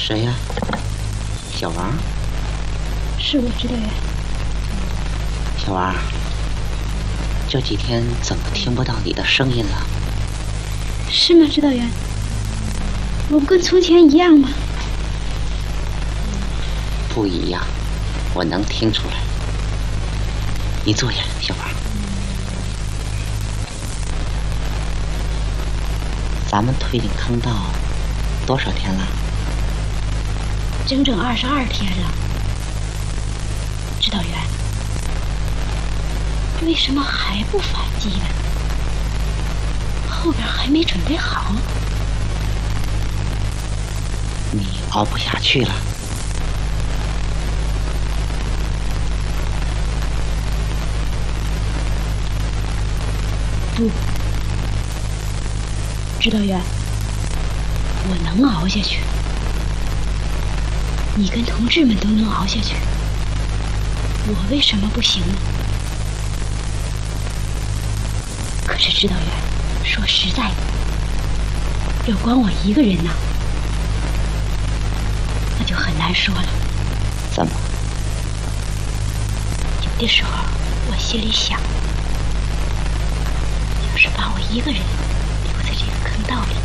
谁呀？小王？ 是我，指导员。 小王，这几天怎么听不到你的声音了？ 是吗，指导员？我不跟从前一样吗？ 不一样，我能听出来。你坐下，小王。咱们退进坑道多少天了？ 整整22天了。指导员，为什么还不反击呢？后边还没准备好。 你熬不下去了。 不，指导员，我能熬下去。你跟同志们都能熬下去，我为什么不行呢？可是指导员，说实在的，要光我一个人呢，那就很难说了。 怎么？ 有的时候我心里想，要是把我一个人留在这个坑道里，